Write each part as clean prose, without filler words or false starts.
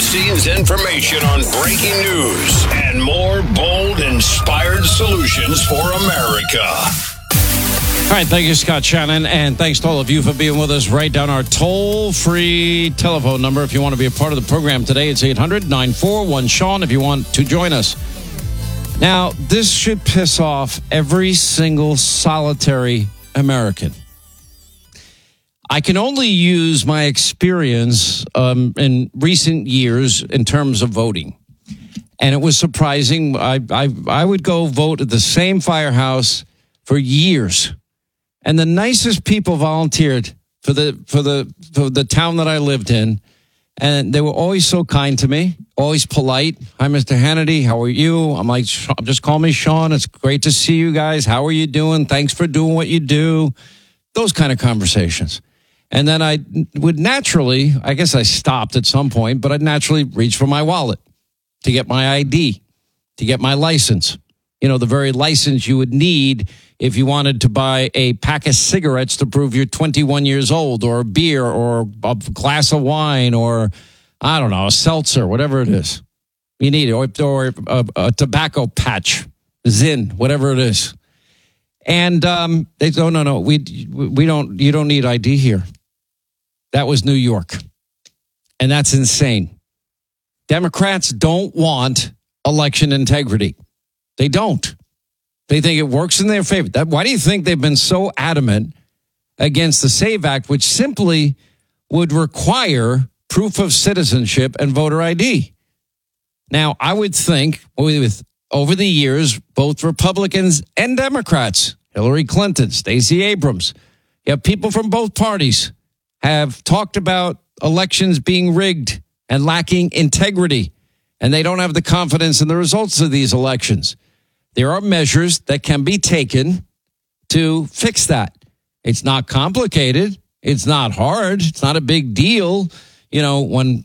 behind-the-scenes information on breaking news and more bold, inspired solutions for America. All right, thank you, Scott Shannon, and thanks to all of you for being with us. Write down our toll-free telephone number if you want to be a part of the program today. It's 800-941-SEAN if you want to join us. Now, this should piss off every single solitary American. I can only use my experience in recent years in terms of voting. And it was surprising. I would go vote at the same firehouse for years. And the nicest people volunteered for the town that I lived in. And they were always so kind to me, always polite. Hi, Mr. Hannity. How are you? I'm like, just call me Sean. It's great to see you guys. How are you doing? Thanks for doing what you do. Those kind of conversations. And then I would naturally, I guess I stopped at some point, but I'd naturally reach for my wallet to get my ID, to get my license. You know, the very license you would need if you wanted to buy a pack of cigarettes to prove you're 21 years old, or a beer, or a glass of wine, or, I don't know, a seltzer, whatever it is. You need it, or a tobacco patch, Zyn, whatever it is. And they go, no, we don't. You don't need ID here. That was New York, and that's insane. Democrats don't want election integrity. They don't. They think it works in their favor. Why do you think they've been so adamant against the SAVE Act, which simply would require proof of citizenship and voter ID? Now, I would think with over the years, both Republicans and Democrats, Hillary Clinton, Stacey Abrams, you have people from both parties have talked about elections being rigged and lacking integrity, and they don't have the confidence in the results of these elections. There are measures that can be taken to fix that. It's not complicated. It's not hard. It's not a big deal. You know,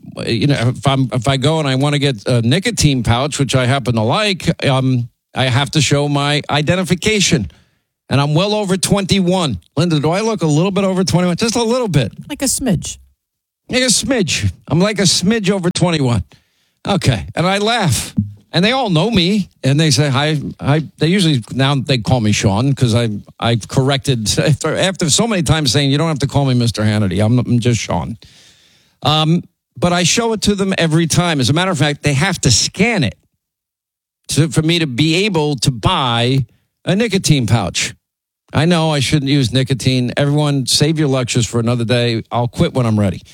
if I go and I want to get a nicotine pouch, which I happen to like, I have to show my identification. And I'm well over 21. Linda, do I look a little bit over 21? Just a little bit. Like a smidge. Like a smidge. I'm like a smidge over 21. Okay. And I laugh. And they all know me. And they say hi. They usually, now they call me Sean because I've corrected after so many times saying, you don't have to call me Mr. Hannity. I'm just Sean. But I show it to them every time. As a matter of fact, they have to scan it for me to be able to buy a nicotine pouch. I know I shouldn't use nicotine. Everyone, save your lectures for another day. I'll quit when I'm ready.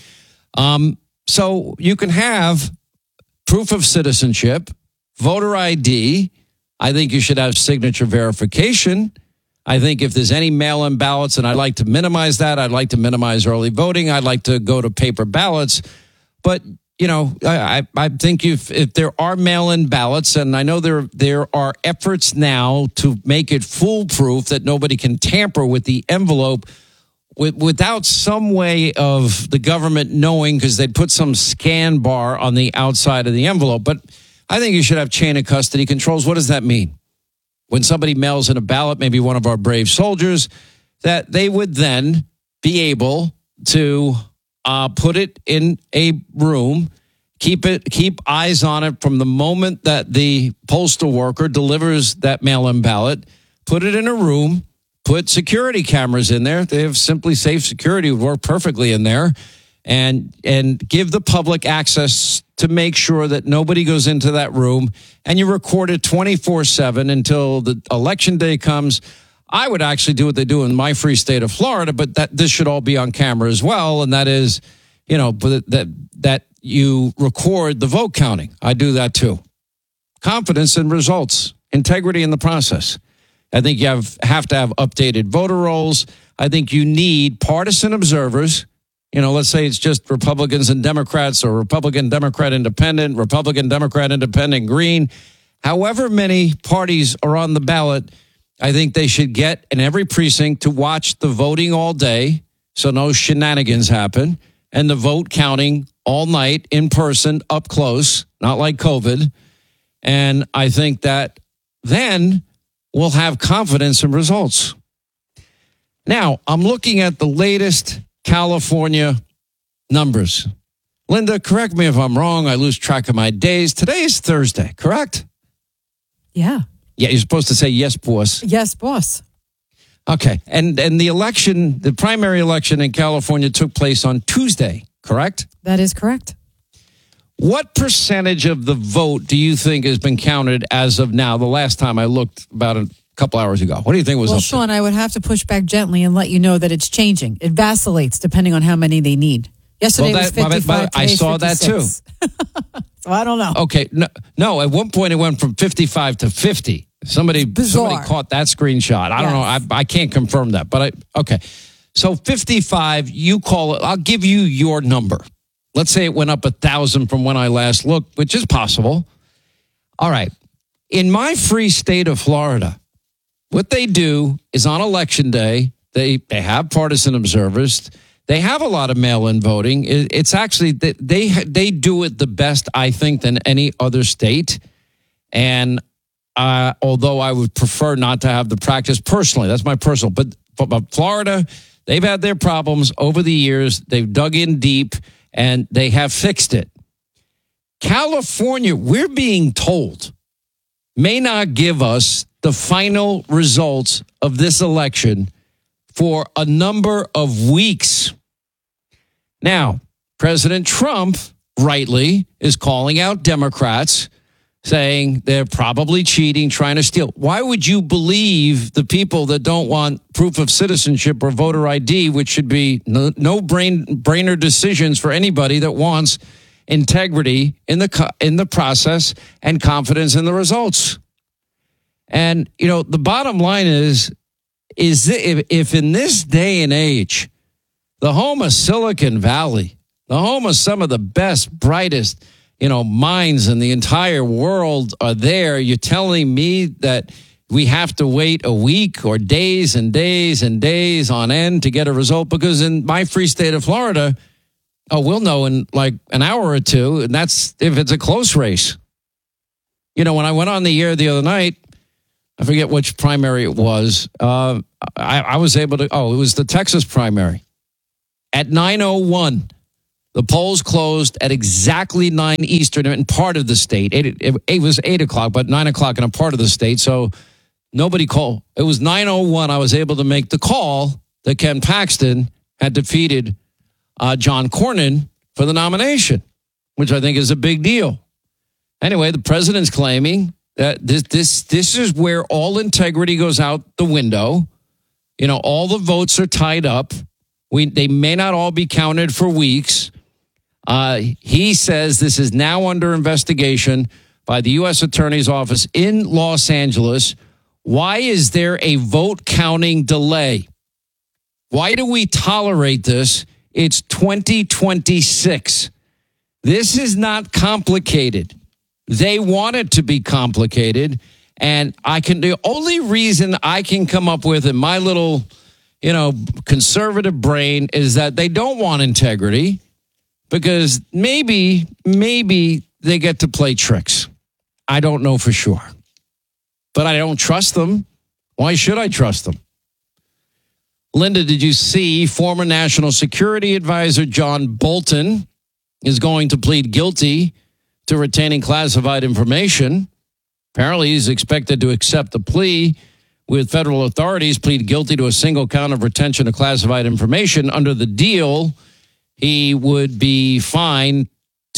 So you can have proof of citizenship, voter ID. I think you should have signature verification. I think if there's any mail-in ballots, and I'd like to minimize that, I'd like to minimize early voting. I'd like to go to paper ballots. But, you know, I think if there are mail-in ballots, and I know there are efforts now to make it foolproof that nobody can tamper with the envelope without some way of the government knowing, because they'd put some scan bar on the outside of the envelope. But I think you should have chain of custody controls. What does that mean? When somebody mails in a ballot, maybe one of our brave soldiers, that they would then be able to put it in a room, keep eyes on it from the moment that the postal worker delivers that mail-in ballot, put it in a room, put security cameras in there. They have Simply Safe Security would work perfectly in there, and give the public access to make sure that nobody goes into that room, and you record it 24/7 until the election day comes. I would actually do what they do in my free state of Florida, but this should all be on camera as well, and that is, you know, that you record the vote counting. I do that too. Confidence in results, integrity in the process. I think you have to have updated voter rolls. I think you need partisan observers. You know, let's say it's just Republicans and Democrats, or Republican, Democrat, Independent, Republican, Democrat, Independent, Green. However many parties are on the ballot, I think they should get in every precinct to watch the voting all day so no shenanigans happen, and the vote counting all night in person, up close, not like COVID. And I think that then we'll have confidence in results. Now, I'm looking at the latest California numbers. Linda, correct me if I'm wrong. I lose track of my days. Today is Thursday, correct? Yeah. Yeah, you're supposed to say yes, boss. Yes, boss. Okay. And the election, the primary election in California took place on Tuesday, correct? That is correct. What percentage of the vote do you think has been counted as of now? The last time I looked about a couple hours ago. What do you think was Well, up Sean, I would have to push back gently and let you know that it's changing. It vacillates depending on how many they need. Yesterday was 55. I saw that too. So I don't know. Okay. No, at one point it went from 55 to 50. Somebody caught that screenshot. I don't know. I can't confirm that. But okay. So 55, you call it. I'll give you your number. Let's say it went up 1,000 from when I last looked, which is possible. All right. In my free state of Florida, what they do is on election day, they have partisan observers. They have a lot of mail-in voting. It's actually, they do it the best, I think, than any other state. And although I would prefer not to have the practice personally, that's my personal. But Florida, they've had their problems over the years. They've dug in deep, and they have fixed it. California, we're being told, may not give us the final results of this election for a number of weeks. Now, President Trump, rightly, is calling out Democrats, saying they're probably cheating, trying to steal. Why would you believe the people that don't want proof of citizenship or voter ID, which should be no-brainer decisions for anybody that wants integrity in the process and confidence in the results? And, you know, the bottom line is if in this day and age, the home of Silicon Valley, the home of some of the best, brightest, minds in the entire world are there, you're telling me that we have to wait a week or days and days and days on end to get a result? Because in my free state of Florida, we'll know in like an hour or two, and that's if it's a close race. When I went on the air the other night, I forget which primary it was. I was able to, it was the Texas primary. At 9:01, the polls closed at exactly 9 Eastern in part of the state. It was 8 o'clock, but 9 o'clock in a part of the state. So nobody called. It was 9:01. I was able to make the call that Ken Paxton had defeated John Cornyn for the nomination, which I think is a big deal. Anyway, the president's claiming that this is where all integrity goes out the window. All the votes are tied up. They may not all be counted for weeks. He says this is now under investigation by the U.S. Attorney's Office in Los Angeles. Why is there a vote counting delay? Why do we tolerate this? It's 2026. This is not complicated. They want it to be complicated. And the only reason I can come up with in my little, conservative brain is that they don't want integrity because maybe they get to play tricks. I don't know for sure. But I don't trust them. Why should I trust them? Linda, did you see former National Security Advisor John Bolton is going to plead guilty to retaining classified information? Apparently, he's expected to accept the plea with federal authorities, plead guilty to a single count of retention of classified information. Under the deal, he would be fined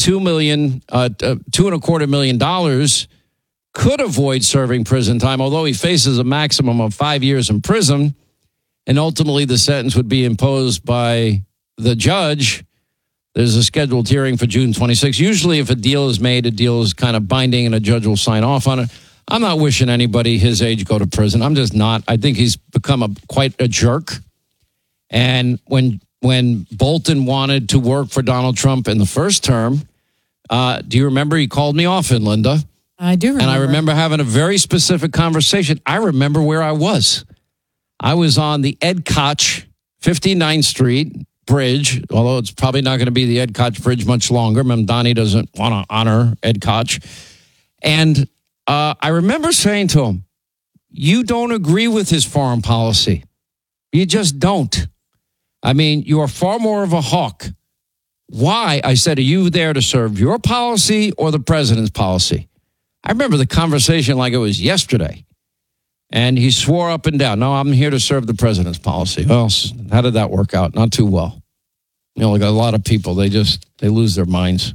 $2.25 million, could avoid serving prison time, although he faces a maximum of 5 years in prison. And ultimately, the sentence would be imposed by the judge. There's a scheduled hearing for June 26. Usually, if a deal is made, a deal is kind of binding and a judge will sign off on it. I'm not wishing anybody his age go to prison. I'm just not. I think he's become quite a jerk. And when Bolton wanted to work for Donald Trump in the first term, do you remember he called me often, Linda? I do remember. And I remember having a very specific conversation. I remember where I was. I was on the Ed Koch 59th Street Bridge, although it's probably not going to be the Ed Koch Bridge much longer. Mamdani doesn't want to honor Ed Koch. And I remember saying to him, you don't agree with his foreign policy. You just don't. I mean, you are far more of a hawk Why? I said, are you there to serve your policy or the president's policy? I remember the conversation like it was yesterday. And he swore up and down, no, I'm here to serve the president's policy. Well, how did that work out? Not too well. You know, like a lot of people, they lose their minds.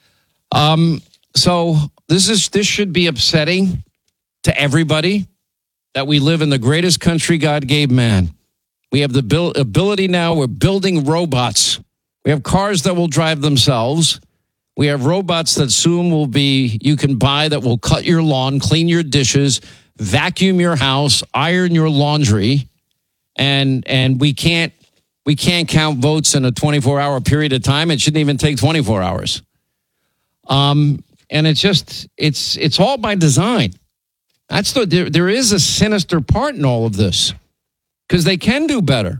So this should be upsetting to everybody that we live in the greatest country God gave man. We have the ability now, we're building robots. We have cars that will drive themselves. We have robots that soon will be, you can buy that will cut your lawn, clean your dishes, vacuum your house, iron your laundry, and we can't count votes in a 24-hour period of time. It shouldn't even take 24 hours. And it's all by design. There is a sinister part in all of this because they can do better.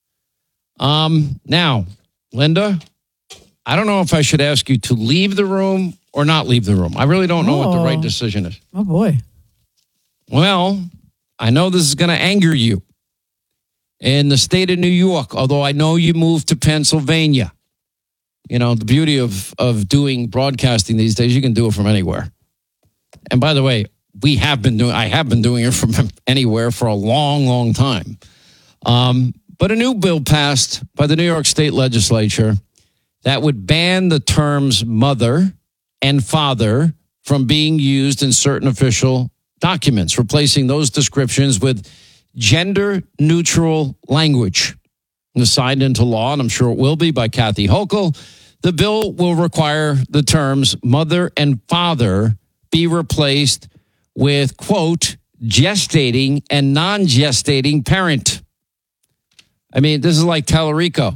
Now, Linda, I don't know if I should ask you to leave the room or not leave the room. I really don't know what the right decision is. Oh, boy. Well, I know this is going to anger you. In the state of New York, although I know you moved to Pennsylvania. You know, the beauty of doing broadcasting these days, you can do it from anywhere. And by the way, I have been doing it from anywhere for a long, long time. But a new bill passed by the New York State Legislature that would ban the terms mother and father from being used in certain official documents, replacing those descriptions with gender-neutral language. It was signed into law, and I'm sure it will be, by Kathy Hochul. The bill will require the terms mother and father be replaced with, quote, gestating and non-gestating parent. I mean, this is like Tallarico.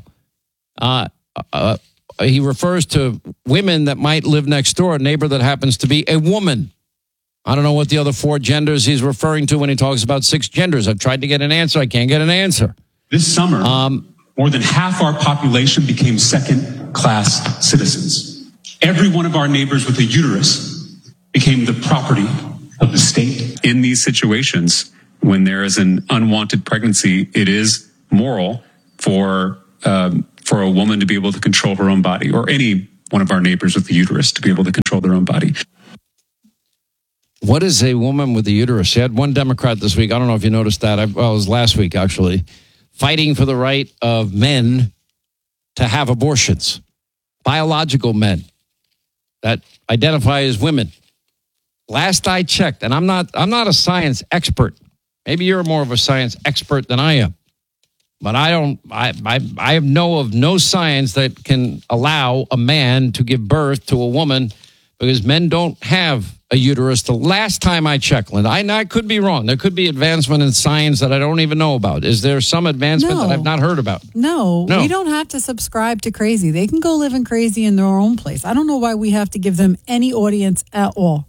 He refers to women that might live next door, a neighbor that happens to be a woman. I don't know what the other four genders he's referring to when he talks about six genders. I've tried to get an answer. I can't get an answer. This summer, more than half our population became second-class citizens. Every one of our neighbors with a uterus became the property of the state. In these situations, when there is an unwanted pregnancy, it is moral for a woman to be able to control her own body, or any one of our neighbors with a uterus to be able to control their own body. What is a woman with a uterus? You had one Democrat this week. I don't know if you noticed that. It was last week, actually, fighting for the right of men to have abortions, biological men that identify as women. Last I checked, and I'm not a science expert. Maybe you're more of a science expert than I am. But I know of no science that can allow a man to give birth to a woman, because men don't have a uterus. The last time I checked, Linda, I could be wrong. There could be advancement in science that I don't even know about. Is there some advancement that I've not heard about? No, we don't have to subscribe to crazy. They can go living crazy in their own place. I don't know why we have to give them any audience at all.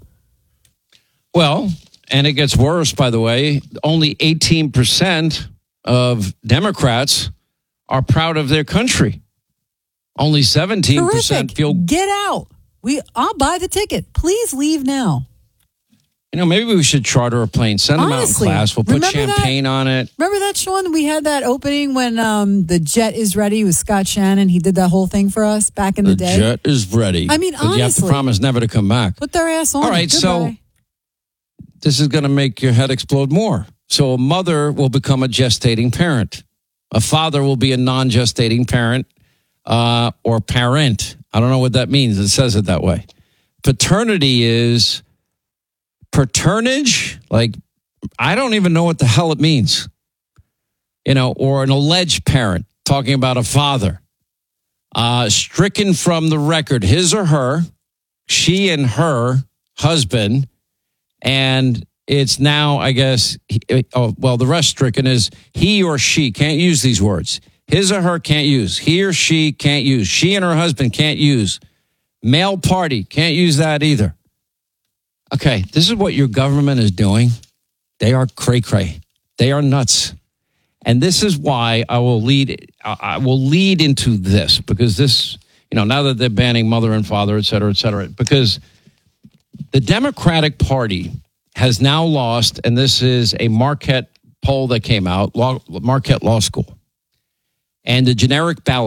Well, and it gets worse, by the way. Only 18% of Democrats are proud of their country. Only 17% feel... Get out. I'll buy the ticket. Please leave now. You know, maybe we should charter a plane, send them out in class. We'll put champagne on it. Remember that, Sean? We had that opening when the jet is ready with Scott Shannon. He did that whole thing for us back in the day. The jet is ready. I mean, honestly. You have to promise never to come back. Put their ass on. All right, so this is going to make your head explode more. So a mother will become a gestating parent. A father will be a non-gestating parent or parent. I don't know what that means. It says it that way. Paternity is paternage. Like, I don't even know what the hell it means. You know, or an alleged parent, talking about a father. Stricken from the record, his or her, she and her husband. And it's now, I guess, the rest stricken is he or she. Can't use these words. His or her can't use. He or she can't use. She and her husband can't use. Male party can't use that either. Okay, this is what your government is doing. They are cray-cray. They are nuts. And this is why I will lead into this, because this, you know, now that they're banning mother and father, et cetera, because the Democratic Party has now lost, and this is a Marquette poll that came out, Marquette Law School. And the generic ballot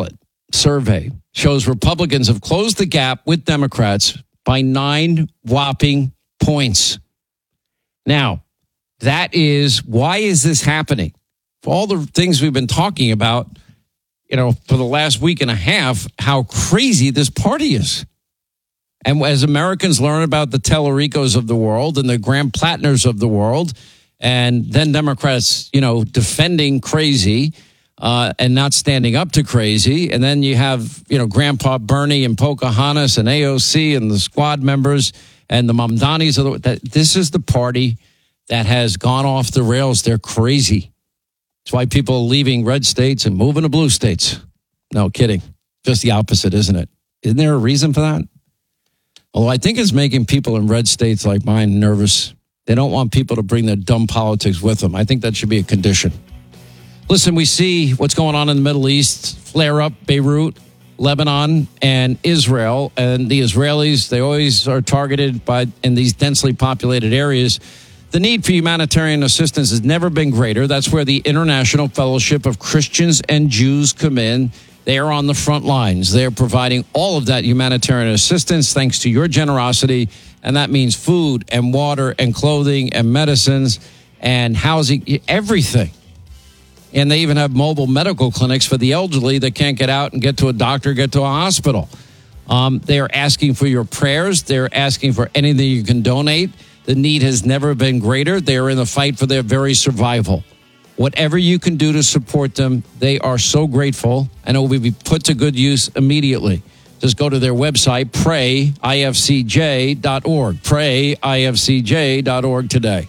survey shows Republicans have closed the gap with Democrats by 9 whopping points. Now, why is this happening? For all the things we've been talking about, for the last week and a half, how crazy this party is. And as Americans learn about the Tellericos of the world and the Graham Plattners of the world, and then Democrats, defending crazy and not standing up to crazy. And then you have, Grandpa Bernie and Pocahontas and AOC and the squad members and the Mamdanis. This is the party that has gone off the rails. They're crazy. That's why people are leaving red states and moving to blue states. No kidding. Just the opposite, isn't it? Isn't there a reason for that? Although I think it's making people in red states like mine nervous. They don't want people to bring their dumb politics with them. I think that should be a condition. Listen, we see what's going on in the Middle East, flare up, Beirut, Lebanon, and Israel. And the Israelis, they always are targeted in these densely populated areas. The need for humanitarian assistance has never been greater. That's where the International Fellowship of Christians and Jews come in. They are on the front lines. They are providing all of that humanitarian assistance thanks to your generosity. And that means food and water and clothing and medicines and housing, everything. And they even have mobile medical clinics for the elderly that can't get out and get to a doctor, get to a hospital. They are asking for your prayers. They're asking for anything you can donate. The need has never been greater. They are in the fight for their very survival. Whatever you can do to support them, they are so grateful, and it will be put to good use immediately. Just go to their website, prayifcj.org. Prayifcj.org today.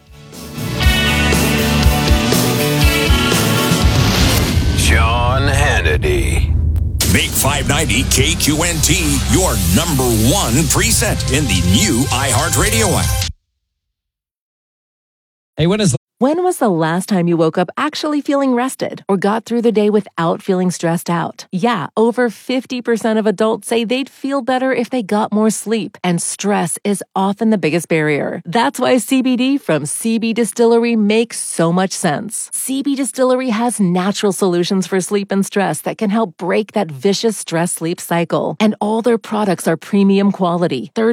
Sean Hannity. Make 590 KQNT your number one preset in the new iHeartRadio app. Hey, When was the last time you woke up actually feeling rested or got through the day without feeling stressed out? Yeah, over 50% of adults say they'd feel better if they got more sleep, and stress is often the biggest barrier. That's why CBD from CB Distillery makes so much sense. CB Distillery has natural solutions for sleep and stress that can help break that vicious stress-sleep cycle. And all their products are premium quality,